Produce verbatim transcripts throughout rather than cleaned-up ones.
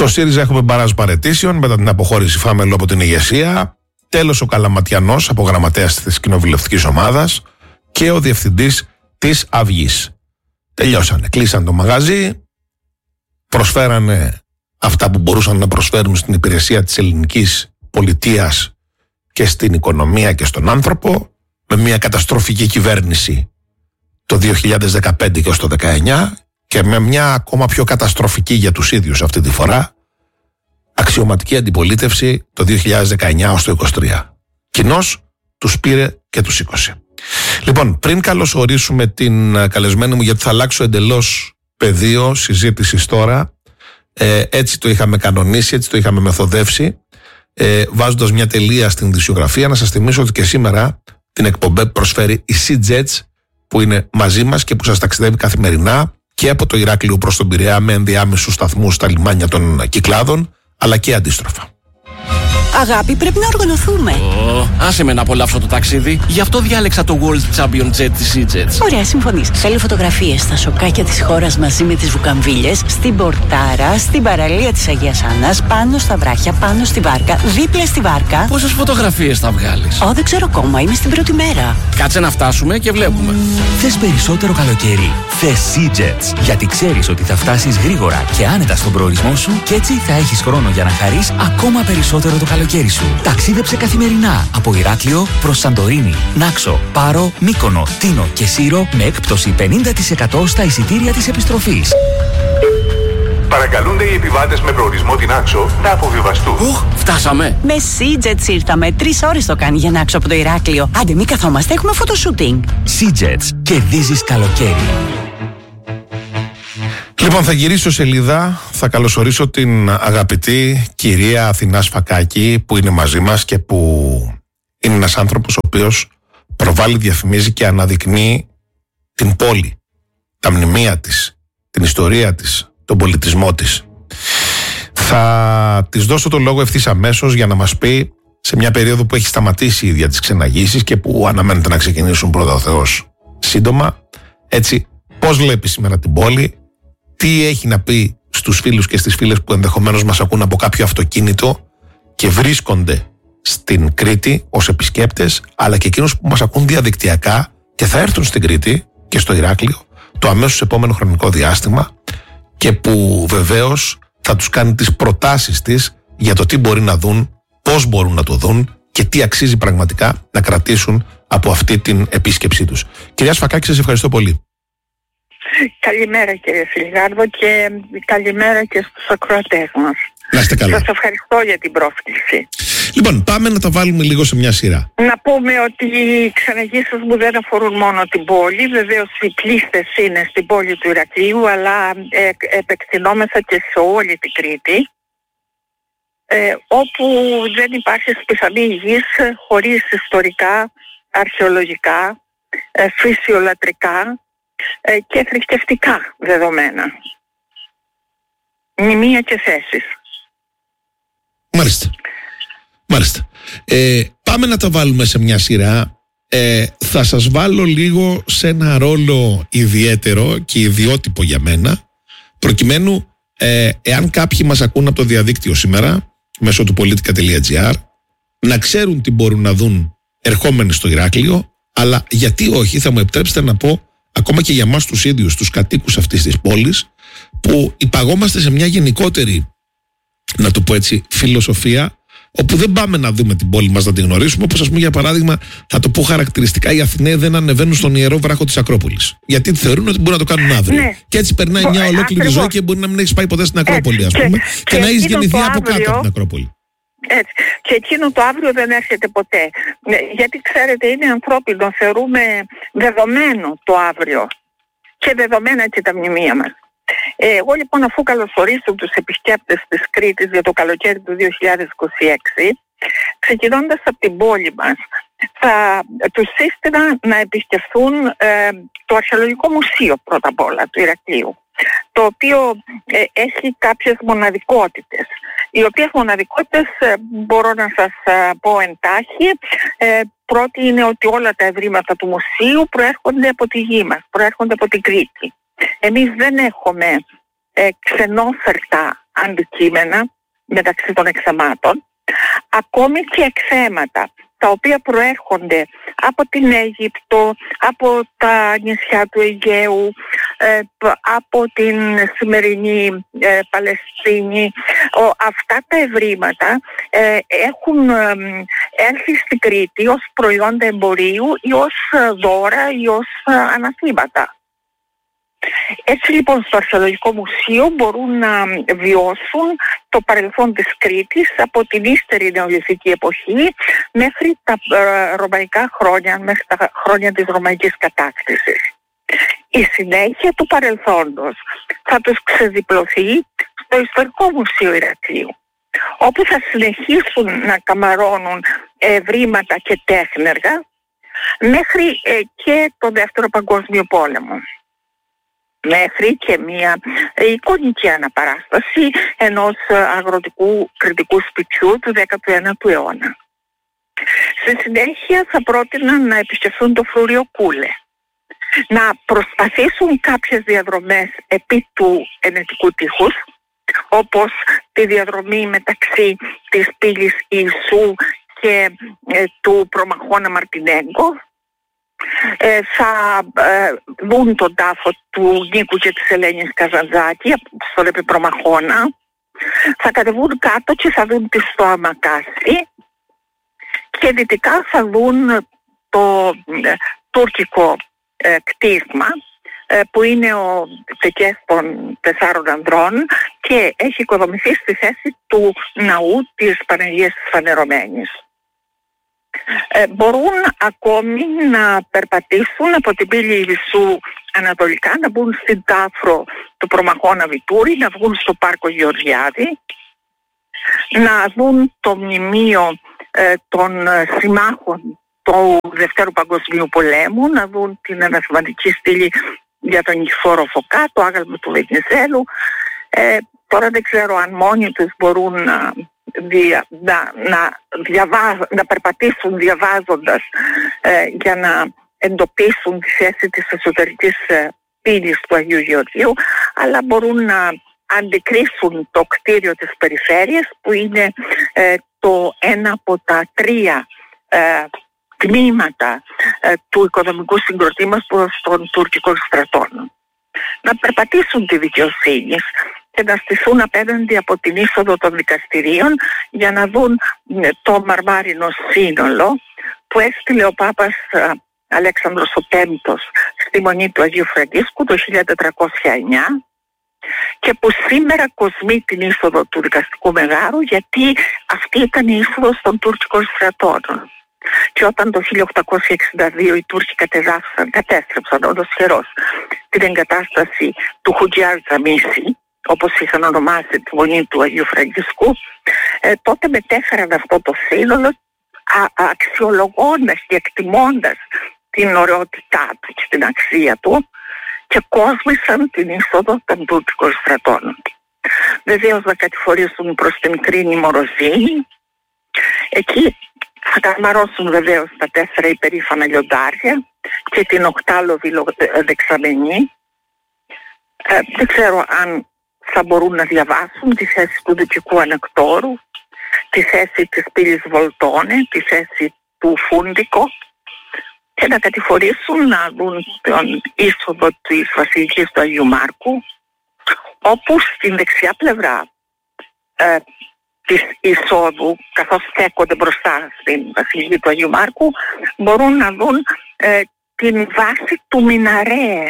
Στο ΣΥΡΙΖΑ έχουμε μπαράζ παραιτήσεων μετά την αποχώρηση Φάμελου από την ηγεσία. Τέλος ο Καλαματιανός, απογραμματέας της κοινοβουλευτικής ομάδας, και ο διευθυντής της Αυγής. Τελειώσανε, κλείσαν το μαγαζί, προσφέρανε αυτά που μπορούσαν να προσφέρουν στην υπηρεσία της ελληνικής πολιτείας και στην οικονομία και στον άνθρωπο, με μια καταστροφική κυβέρνηση το δύο χιλιάδες δεκαπέντε και ως το δεκαεννιά και με μια ακόμα πιο καταστροφική για τους ίδιους αυτή τη φορά αξιωματική αντιπολίτευση το δύο χιλιάδες δεκαεννιά ως το είκοσι τρία. Κοινώς τους πήρε και τους σήκωσε. Λοιπόν, πριν καλωσορίσουμε την καλεσμένη μου, γιατί θα αλλάξω εντελώς πεδίο συζήτησης τώρα, ε, έτσι το είχαμε κανονίσει, έτσι το είχαμε μεθοδεύσει, ε, βάζοντας μια τελεία στην ειδησιογραφία, να σας θυμίσω ότι και σήμερα την εκπομπή προσφέρει η SeaJets, που είναι μαζί μας και που σας ταξιδεύει καθημερινά και από το Ηράκλειο προς τον Πειραιά με ενδιάμεσους σταθμούς στα λιμάνια των Κυκλάδων, αλλά και αντίστροφα. Αγάπη, πρέπει να οργανωθούμε. Oh, άσε με να απολαύσω το ταξίδι. Γι' αυτό διάλεξα το World Champion Jet της SeaJets. Ωραία, συμφωνείς. Θέλω φωτογραφίες στα σοκάκια της χώρας μαζί με τις βουκαμβίλες, στην Πορτάρα, στην παραλία της Αγίας Άννας, πάνω στα βράχια, πάνω στη βάρκα, δίπλα στη βάρκα. Πόσες φωτογραφίες θα βγάλεις? Ω, δεν ξέρω ακόμα, είμαι στην πρώτη μέρα. Κάτσε να φτάσουμε και βλέπουμε. Mm. Θες περισσότερο καλοκαίρι? Θες SeaJets. Γιατί ξέρεις ότι θα φτάσεις γρήγορα και άνετα στον προορισμό σου και έτσι θα έχεις χρόνο για να χαρείς ακόμα περισσότερο το καλοκαίρι. Σου. Ταξίδεψε καθημερινά από Ηράκλειο προς Σαντορίνη, Νάξο, Πάρο, Μύκονο, Τίνο και Σύρο με έκπτωση πενήντα τοις εκατό στα εισιτήρια της επιστροφής. Παρακαλούνται οι επιβάτες με προορισμό την Νάξο να αποβιβαστούν. Οχ, φτάσαμε. Με SeaJets ήρθαμε. Τρεις ώρες το κάνει για Νάξο από το Ηράκλειο. Άντε, μη καθόμαστε, έχουμε φωτοσούτινγκ. SeaJets. Κερδίζεις καλοκαίρι. Λοιπόν, θα γυρίσω σελίδα, θα καλωσορίσω την αγαπητή κυρία Αθηνά Σφακάκη που είναι μαζί μας και που είναι ένας άνθρωπος ο οποίος προβάλλει, διαφημίζει και αναδεικνύει την πόλη, τα μνημεία της, την ιστορία της, τον πολιτισμό της. Θα της δώσω το λόγο ευθύς αμέσως για να μας πει, σε μια περίοδο που έχει σταματήσει η ίδια τις ξεναγήσεις και που αναμένεται να ξεκινήσουν πρώτα ο Θεός σύντομα, έτσι, πώς βλέπει σήμερα την πόλη, τι έχει να πει στους φίλους και στις φίλες που ενδεχομένως μας ακούν από κάποιο αυτοκίνητο και βρίσκονται στην Κρήτη ως επισκέπτες, αλλά και εκείνους που μας ακούν διαδικτυακά και θα έρθουν στην Κρήτη και στο Ηράκλειο το αμέσως επόμενο χρονικό διάστημα και που βεβαίως θα τους κάνει τις προτάσεις της για το τι μπορεί να δουν, πώς μπορούν να το δουν και τι αξίζει πραγματικά να κρατήσουν από αυτή την επίσκεψή τους. Κυρία Σφακάκη, σας ευχαριστώ πολύ. Καλημέρα κύριε Φιλγάρδο και καλημέρα και στους ακροατές μας. Να είστε καλά. Σας ευχαριστώ για την πρόσκληση. Λοιπόν, πάμε να τα βάλουμε λίγο σε μια σειρά. Να πούμε ότι οι ξεναγήσεις μου δεν αφορούν μόνο την πόλη. Βεβαίως οι κλίστες είναι στην πόλη του Ηρακλείου, αλλά ε, επεκτηνόμεθα και σε όλη την Κρήτη, ε, όπου δεν υπάρχει πιθανή γης χωρίς ιστορικά, αρχαιολογικά, ε, φυσιολατρικά και θρησκευτικά δεδομένα. Μνημεία και θέσεις. Μάλιστα. Μάλιστα. Ε, πάμε να τα βάλουμε σε μια σειρά. Ε, θα σας βάλω λίγο σε ένα ρόλο ιδιαίτερο και ιδιότυπο για μένα, προκειμένου ε, εάν κάποιοι μας ακούν από το διαδίκτυο σήμερα, μέσω του πολιτικά τελεία τζι άρ, να ξέρουν τι μπορούν να δουν ερχόμενοι στο Ηράκλειο, αλλά γιατί όχι, θα μου επιτρέψετε να πω, ακόμα και για μας τους ίδιους, τους κατοίκους αυτής της πόλης, που υπαγόμαστε σε μια γενικότερη, να το πω έτσι, φιλοσοφία, όπου δεν πάμε να δούμε την πόλη μας, να την γνωρίσουμε, όπως ας πούμε για παράδειγμα, θα το πω χαρακτηριστικά, οι Αθηναίοι δεν ανεβαίνουν στον ιερό βράχο της Ακρόπολης. Γιατί θεωρούν ότι μπορούν να το κάνουν αύριο. Ναι. Και έτσι περνάει μια ολόκληρη ακριβώς ζωή και μπορεί να μην έχεις πάει ποτέ στην Ακρόπολη, ας πούμε, και, και, και να έχεις γεννηθεί από αύριο, κάτω από την Ακρόπολη. Έτσι. Και εκείνο το αύριο δεν έρχεται ποτέ. Γιατί ξέρετε, είναι ανθρώπινο, θεωρούμε δεδομένο το αύριο και δεδομένα και τα μνημεία μας. Ε, εγώ λοιπόν, αφού καλωσορίσω τους επισκέπτες της Κρήτης για το καλοκαίρι του δύο χιλιάδες είκοσι έξι, ξεκινώντας από την πόλη μας, θα τους σύστηνα να επισκεφθούν ε, το Αρχαιολογικό Μουσείο πρώτα απ' όλα του Ηρακλείου, το οποίο ε, έχει κάποιες μοναδικότητες, οι οποίες μοναδικότητες ε, μπορώ να σας ε, πω εντάχει. Ε, πρώτη είναι ότι όλα τα ευρήματα του μουσείου προέρχονται από τη γη μας, προέρχονται από την Κρήτη. Εμείς δεν έχουμε ε, ξενόφερτα αντικείμενα μεταξύ των εκθεμάτων, ακόμη και εκθέματα τα οποία προέρχονται από την Αίγυπτο, από τα νησιά του Αιγαίου, ε, από την σημερινή ε, Παλαιστίνη. Ο, αυτά τα ευρήματα ε, έχουν ε, έρθει στην Κρήτη ως προϊόντα εμπορίου ή ως δώρα ή ως ε, αναθήματα. Έτσι λοιπόν στο Αρχαιολογικό Μουσείο μπορούν να βιώσουν το παρελθόν της Κρήτης από την ύστερη νεολιθική εποχή μέχρι τα ε, ρωμαϊκά χρόνια, μέχρι τα χρόνια της ρωμαϊκής κατάκτησης. Η συνέχεια του παρελθόντος θα τους ξεδιπλωθεί στο Ιστορικό Μουσείο Ηρακλείου, όπου θα συνεχίσουν να καμαρώνουν ευρήματα και τέχνεργα μέχρι ε, και το Δεύτερο Παγκόσμιο Πόλεμο, μέχρι και μια εικονική αναπαράσταση ενός αγροτικού κρητικού σπιτιού του δέκατου ένατου αιώνα. Στη συνέχεια θα πρότειναν να επισκεφθούν το Φρούριο Κούλε, να προσπαθήσουν κάποιες διαδρομές επί του Ενετικού τείχους, όπως τη διαδρομή μεταξύ της πύλης Ιησού και ε, του προμαχώνα Μαρτινέγκο. Ε, θα ε, δουν τον τάφο του Νίκου και της Ελένης Καζαντζάκη στον Επιπρομαχώνα, θα κατεβούν κάτω και θα δουν τη Στοά Μακάση και δυτικά θα δουν το ε, τουρκικό ε, κτίσμα ε, που είναι ο τεκές των τεσσάρων ανδρών και έχει οικοδομηθεί στη θέση του ναού της Παναγίας της Φανερωμένης. Ε, μπορούν ακόμη να περπατήσουν από την πύλη Ιησού ανατολικά, να μπουν στην τάφρο του Προμαχώνα Βιτούρη, να βγουν στο πάρκο Γεωργιάδη, να δουν το μνημείο ε, των συμμάχων του Δευτέρου Παγκοσμίου Πολέμου, να δουν την αναθεματική στήλη για τον Νικηφόρο Φωκά, το άγαλμα του Βενιζέλου. Ε, τώρα δεν ξέρω αν μόνοι τους μπορούν να Δια, να, να, διαβάζ, να περπατήσουν διαβάζοντας ε, για να εντοπίσουν τη θέση της εσωτερικής ε, πύλης του Αγίου Γεωργίου, αλλά μπορούν να αντικρίσουν το κτίριο της περιφέρειας που είναι ε, το ένα από τα τρία ε, τμήματα ε, του οικονομικού συγκροτήματος των τουρκικών στρατών. Να περπατήσουν τη δικαιοσύνη και να στηθούν απέναντι από την είσοδο των δικαστηρίων για να δουν το μαρμάρινο σύνολο που έστειλε ο Πάπας Αλέξανδρος ο Πέμπτος στη Μονή του Αγίου Φραγκίσκου το χίλια τετρακόσια εννιά και που σήμερα κοσμεί την είσοδο του δικαστικού μεγάρου, γιατί αυτή ήταν η είσοδος των τουρκικών στρατών. Και όταν το χίλια οκτακόσια εξήντα δύο οι Τούρκοι κατεδάφισαν, κατέστρεψαν ολοσχερός την εγκατάσταση του Χουτζιάρ Τζαμίση, όπως είχαν ονομάσει τη Μονή του Αγίου Φραγκίσκου, ε, τότε μετέφεραν αυτό το σύνολο α, αξιολογώντας και εκτιμώντας την ωραιότητά του και την αξία του και κόσμησαν την είσοδο των τουρκικών στρατών. Βεβαίως να κατηφορήσουν προς την Κρίνη Μοροζίνη. Εκεί θα καμαρώσουν βεβαίως τα τέσσερα υπερήφανα λιοντάρια και την οκτάλοβη δεξαμενή. Ε, δεν ξέρω αν θα μπορούν να διαβάσουν τη θέση του Δυτικού Ανεκτόρου, τη θέση της πύλης Βολτώνε, τη θέση του Φούντικο και να κατηφορήσουν να δουν τον είσοδο της Βασιλικής του Αγίου Μάρκου, όπου στην δεξιά πλευρά ε, της εισόδου, καθώς στέκονται μπροστά στην Βασιλική του Αγίου Μάρκου, μπορούν να δουν ε, την βάση του Μιναρέ,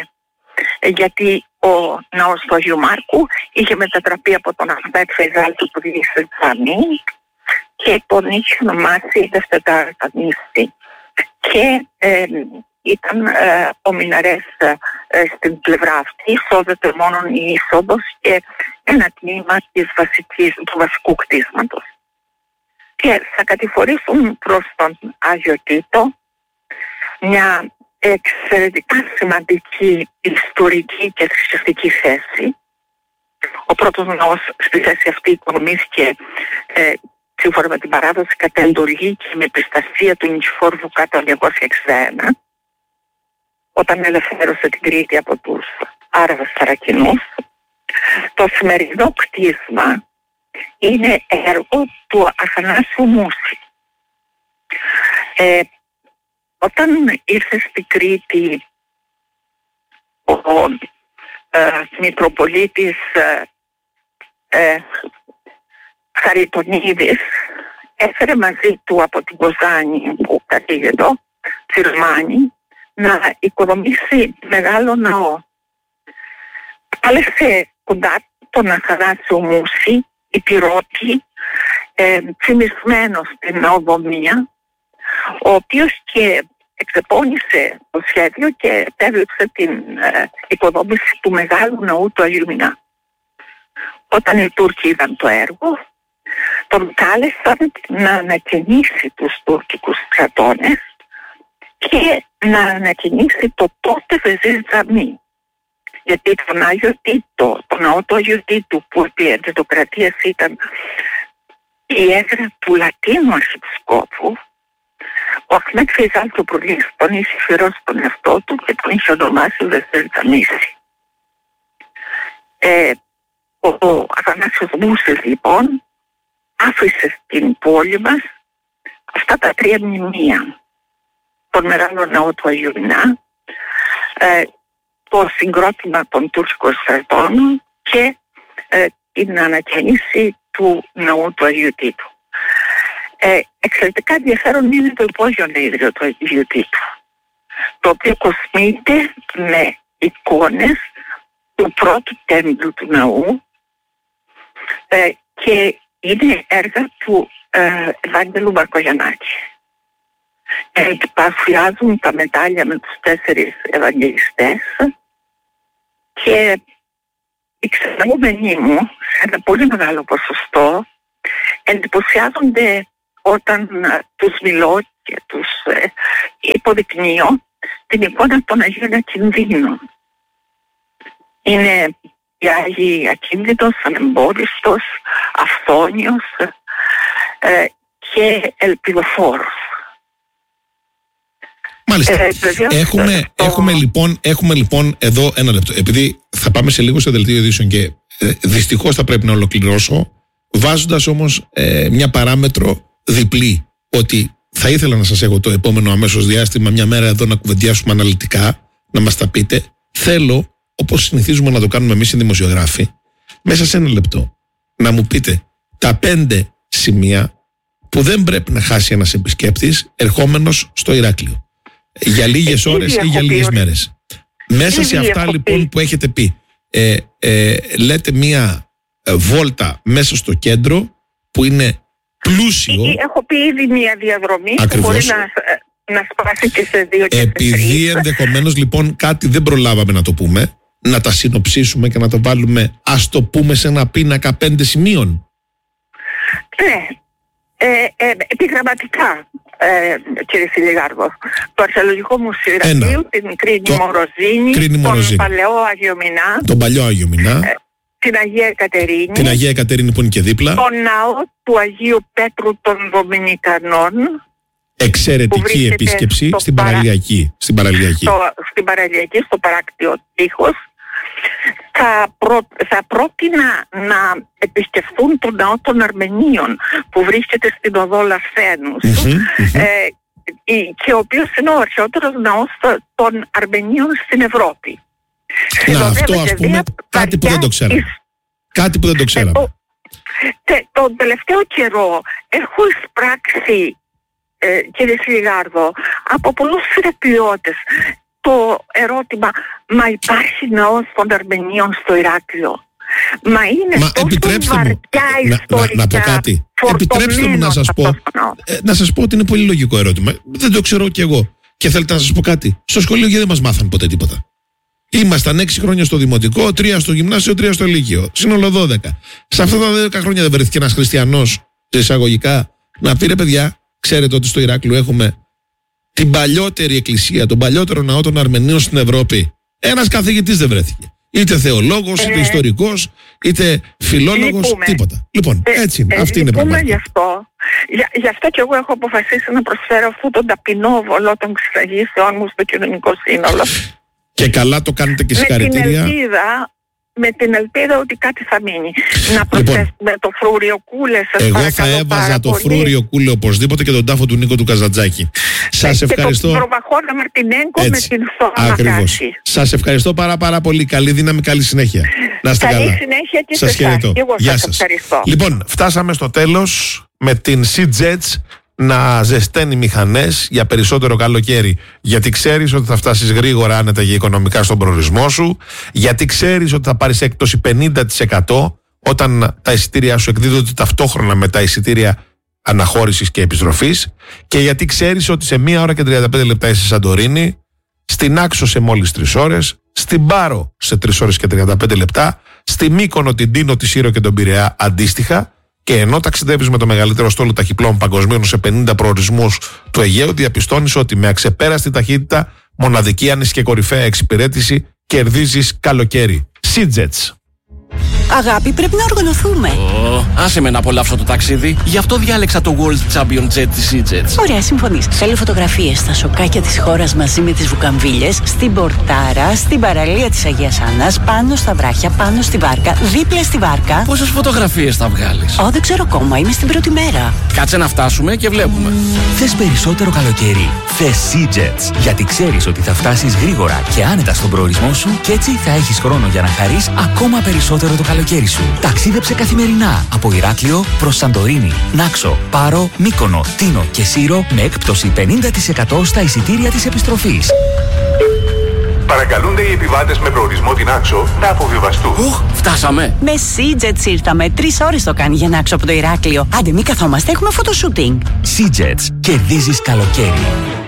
γιατί ο ναός του Αγίου Μάρκου είχε μετατραπεί από τον Αχμέτ Φεϊζάλ του Πουδίσου Τζαμί και τον είχε ονομάσει Δευτετάρ Τανίστη και ε, ήταν ε, ο Μιναρές ε, στην πλευρά αυτή, εισόδεται μόνο η είσοδος και ένα τμήμα της βασικής, του βασικού κτίσματος. Και θα κατηφορήσουν προς τον Άγιο Τίτο, μια εξαιρετικά σημαντική ιστορική και θρησκευτική θέση. Ο πρώτος ναός στη θέση αυτή οικονομήθηκε ε, σύμφωνα με την παράδοση κατά εντολή και με επιστασία του Νικηφόρου Φωκά το εννιακόσια εξήντα ένα, όταν ελευθέρωσε την Κρήτη από τους Άραβες Θαρακινούς. Το σημερινό κτίσμα είναι έργο του Αθανάσιου Μούση. Ε, όταν ήρθε στην Κρήτη ο ε, Μητροπολίτης ε, ε, Χαριτονίδης έφερε μαζί του από την Κοζάνη που κατήγε εδώ, Τσιρμάνη, να οικοδομήσει μεγάλο ναό. Κάλεσε κοντά τον Αθανάσιο Μούση, υπηρώτη, ε, τσιμισμένο στην ναοδομία, ο οποίος και εξεπώνησε το σχέδιο και επέβλεψε την ε, οικοδόμηση του μεγάλου ναού του Αγίου Μινά. Όταν οι Τούρκοι είδαν το έργο, τον κάλεσαν να ανακαινήσει τους τουρκικούς στρατώνες και να ανακαινήσει το τότε Βεζίρ Τζαμί. Γιατί τον Άγιο Τίτο, τον ναό του Αγίου Τίτου, που επί εντετοκρατίας ήταν η έδρα του Λατίνου Αρχιεπισκόπου, ο Αχμέτ Φεϊζάλ Τοπρουλής τον είχε φυρώσει τον εαυτό του και τον είχε ονομάσει Βεζίρ Τζαμίσι. Ε, ο, ο Αθανάσιος Μούσης λοιπόν άφησε στην πόλη μας αυτά τα τρία μνημεία. Τον μεγάλο ναό του Αγίου Μινά, ε, το συγκρότημα των τουρκικών στρατών και ε, την ανακαίνιση του ναού του Αγίου Τίτου. Ε, εξαιρετικά ενδιαφέρον είναι το υπόγειο ναίδριο του Αγίου Τίτου, το οποίο κοσμείται με εικόνες του πρώτου τέμπλου του ναού ε, και είναι έργα του ε, Ευάγγελου Μπαρκογιαννάκη. Ε, παρουσιάζουν τα μετάλλια με τους τέσσερις Ευαγγελιστές και οι ξεναγούμενοι μου σε ένα πολύ μεγάλο ποσοστό εντυπωσιάζονται όταν ε, τους μιλώ και τους ε, υποδεικνύω την εικόνα των Αγίων Ακινδύνων. Είναι οι Άγιοι Ακίνδυνος, Ανεμπόδιστος, Αυθόνιος ε, και Ελπιδοφόρος. Μάλιστα. Ε, έχουμε, έχουμε, λοιπόν, έχουμε λοιπόν εδώ ένα λεπτό. Επειδή θα πάμε σε λίγο στο δελτίο ειδήσεων και ε, δυστυχώς θα πρέπει να ολοκληρώσω, βάζοντας όμως ε, μια παράμετρο διπλή, ότι θα ήθελα να σας έχω το επόμενο αμέσως διάστημα μια μέρα εδώ να κουβεντιάσουμε αναλυτικά, να μας τα πείτε. Θέλω, όπως συνηθίζουμε να το κάνουμε εμείς οι δημοσιογράφοι, μέσα σε ένα λεπτό να μου πείτε τα πέντε σημεία που δεν πρέπει να χάσει ένας επισκέπτης ερχόμενος στο Ηράκλειο. Για λίγες ώρες ή για λίγες μέρες. Μέσα σε αυτά λοιπόν που έχετε πει, ε, ε, λέτε μία ε, βόλτα μέσα στο κέντρο που είναι πλούσιο. Έχω πει ήδη μία διαδρομή. Ακριβώς. Που μπορεί να, να σπάσει και σε δύο και επειδή ενδεχομένως λοιπόν κάτι δεν προλάβαμε να το πούμε, να τα συνοψίσουμε και να το βάλουμε, ας το πούμε, σε ένα πίνακα πέντε σημείων. Ναι. Ε, ε, επιγραμματικά, ε, κύριε Σιλιγάρδο, το Αρχαιολογικό Μουσείο Ηρακλείου, την Κρίνη το... Μοροζίνη, τον Παλαιό Άγιο Μινά, τον Παλαιό Άγιο Μινά, ε, την Αγία Εκατερίνη, την Αγία Εκατερίνη που είναι και δίπλα, τον ναό του Αγίου Πέτρου των Δομινικανών, εξαιρετική επίσκεψη στην παρα... Παραλιακή, στην Παραλιακή, στο, στην Παραλιακή, στο παράκτιο τείχος. Θα, προ, θα πρότεινα να επισκεφθούν τον ναό των Αρμενίων που βρίσκεται στην οδό Λαφένους, mm-hmm, mm-hmm. Ε, και ο οποίος είναι ο αρχαιότερος ναός των Αρμενίων στην Ευρώπη. Να, αυτό ας πούμε κάτι που δεν το ξέραμε. Εις... Κάτι που δεν το ξέραμε. Ε, τε, τον τελευταίο καιρό έχω εισπράξει, ε, κύριε Σιλιγάρδο, από πολλούς θεραπειώτες το ερώτημα, μα υπάρχει ναός των Αρμενίων στο Ηράκλειο? Μα είναι μα τόσο βαριά μου, ιστορικά. Να, να, να πω κάτι. Επιτρέψτε μου να σας πω, ε, να σας πω ότι είναι πολύ λογικό ερώτημα. Δεν το ξέρω κι εγώ. Και θέλετε να σας πω κάτι. Στο σχολείο γιατί δεν μας μάθαν ποτέ τίποτα. Ήμασταν έξι χρόνια στο δημοτικό, τρία στο γυμνάσιο, τρία στο λύκειο. Σύνολο δώδεκα. Σε αυτά τα δέκα χρόνια δεν βρέθηκε ένας χριστιανός, εισαγωγικά, να πει ρε παιδιά, ξέρετε ότι στο Ηράκλειο έχουμε την παλιότερη εκκλησία, τον παλιότερο ναό των Αρμενίων στην Ευρώπη. Ένας καθηγητής δεν βρέθηκε. Είτε θεολόγος, είτε ε, ιστορικός, είτε φιλόλογος, λυπούμε. Τίποτα. Λοιπόν, έτσι είναι. Ε, αυτή είναι η πραγματικότητα. Γι' αυτό, γι, γι' αυτό και εγώ έχω αποφασίσει να προσφέρω αυτόν τον ταπεινό βολό των ξυλαγήσεων μου στο κοινωνικό σύνολο. Και καλά το κάνετε και συγχαρητήρια. Με την ελπίδα με την ελπίδα ότι κάτι θα μείνει. Να προσθέσουμε λοιπόν, το φρούριο κούλε. Εγώ θα έβαζα το φρούριο κούλε οπωσδήποτε και τον τάφο του Νίκο του Καζαντζάκη. Σας ευχαριστώ. Και τον Προβαχώνα Μαρτινέγκο με την Ακριβώς. Σας ευχαριστώ πάρα πάρα πολύ. Καλή δύναμη, καλή συνέχεια. Να είστε καλή καλά. συνέχεια και σας χαιρετώ. Εγώ Γεια σας σας. ευχαριστώ. Λοιπόν, φτάσαμε στο τέλος με την Sea-Jets να ζεσταίνει μηχανές για περισσότερο καλοκαίρι. Γιατί ξέρεις ότι θα φτάσεις γρήγορα, άνετα και οικονομικά στον προορισμό σου. Γιατί ξέρεις ότι θα πάρεις έκπτωση πενήντα τοις εκατό όταν τα εισιτήριά σου εκδίδονται ταυτόχρονα με τα εισιτήρια αναχώρησης και επιστροφής. Και γιατί ξέρεις ότι σε μία ώρα και τριάντα πέντε λεπτά είσαι Σαντορίνη, στην Άξο σε μόλις τρεις ώρες, στην Πάρο σε τρεις ώρες και τριάντα πέντε λεπτά, στη Μύκονο, την Τίνο, τη Σύρο και τον Πειραιά αντίστοιχα. Και ενώ ταξιδεύεις με το μεγαλύτερο στόλο ταχυπλών παγκοσμίων σε πενήντα προορισμούς του Αιγαίου, διαπιστώνεις ότι με αξεπέραστη ταχύτητα, μοναδική άνεση και κορυφαία εξυπηρέτηση κερδίζεις καλοκαίρι. Sea-Jets. Αγάπη, πρέπει να οργανωθούμε. Oh, άσε με να απολαύσω το ταξίδι. Γι' αυτό διάλεξα το World Champion Jet της Sea-Jets. Ωραία, συμφωνείς. Θέλω φωτογραφίες στα σοκάκια της χώρας μαζί με τις βουκαμβίλες, στην Πορτάρα, στην παραλία της Αγίας Άννας, πάνω στα βράχια, πάνω στη βάρκα, δίπλα στη βάρκα. Πόσες φωτογραφίες θα βγάλεις? Ω, δεν ξέρω ακόμα, είμαι στην πρώτη μέρα. Κάτσε να φτάσουμε και βλέπουμε. Θες περισσότερο καλοκαίρι? Θες Sea-Jets. Γιατί ξέρεις ότι θα φτάσεις γρήγορα και άνετα στον προορισμό σου και έτσι θα έχεις χρόνο για να χαρείς ακόμα περισσότερο το καλοκαίρι σου. Ταξίδεψε καθημερινά από Ηράκλειο προς Σαντορίνη, Νάξο, Πάρο, Μύκονο, Τίνο και Σύρο με έκπτωση πενήντα τοις εκατό στα εισιτήρια της επιστροφής. Παρακαλούνται οι επιβάτες με προορισμό την Άξο να αποβιβαστούν. Ουχ, φτάσαμε. Με Sea-Jets ήρθαμε. Τρεις ώρες το κάνει για να Άξο από το Ηράκλειο. Άντε, μην καθόμαστε, έχουμε φωτοσούτινγκ. Sea-Jets. Κερδίζεις καλοκαίρι.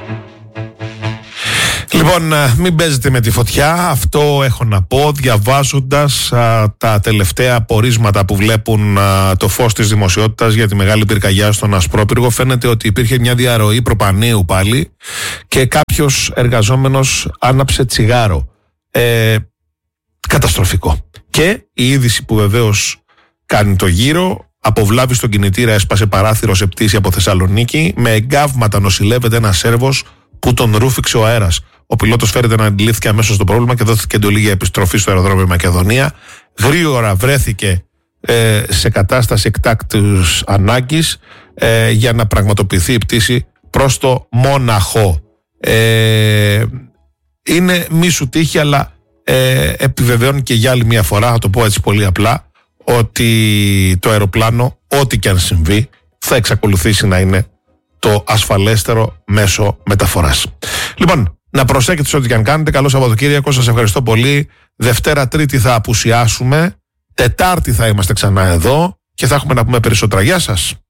Λοιπόν, μην παίζετε με τη φωτιά. Αυτό έχω να πω διαβάζοντας α, τα τελευταία πορίσματα που βλέπουν α, το φως της δημοσιότητας για τη μεγάλη πυρκαγιά στον Ασπρόπυργο. Φαίνεται ότι υπήρχε μια διαρροή προπανίου πάλι και κάποιος εργαζόμενος άναψε τσιγάρο. Ε, καταστροφικό. Και η είδηση που βεβαίως κάνει το γύρο: από βλάβη στον κινητήρα έσπασε παράθυρο σε πτήση από Θεσσαλονίκη. Με εγκάβματα νοσηλεύεται ένας Σέρβος που τον ρούφηξε ο αέρας. Ο πιλότος φέρεται να αντιλήφθηκε αμέσως το πρόβλημα και δόθηκε εντολή για επιστροφή στο αεροδρόμιο Μακεδονία. Γρήγορα βρέθηκε ε, σε κατάσταση εκτάκτους ανάγκης ε, για να πραγματοποιηθεί η πτήση προς το Μόναχο. Ε, είναι μη σου τύχη, αλλά ε, επιβεβαιώνει και για άλλη μια φορά, θα το πω έτσι πολύ απλά, ότι το αεροπλάνο, ό,τι και αν συμβεί, θα εξακολουθήσει να είναι το ασφαλέστερο μέσο μεταφοράς. Λοιπόν, να προσέχετε σε ό,τι και αν κάνετε. Καλό Σαββατοκύριακο, σας ευχαριστώ πολύ. Δευτέρα, Τρίτη θα απουσιάσουμε. Τετάρτη θα είμαστε ξανά εδώ και θα έχουμε να πούμε περισσότερα. Γεια σας.